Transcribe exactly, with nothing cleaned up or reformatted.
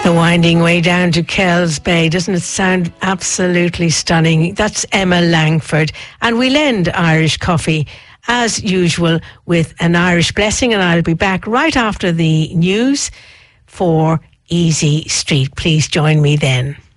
The winding way down to Kells Bay. Doesn't it sound absolutely stunning? That's Emma Langford. And we'll end Irish Coffee, as usual, with an Irish blessing. And I'll be back right after the news for Easy Street. Please join me then.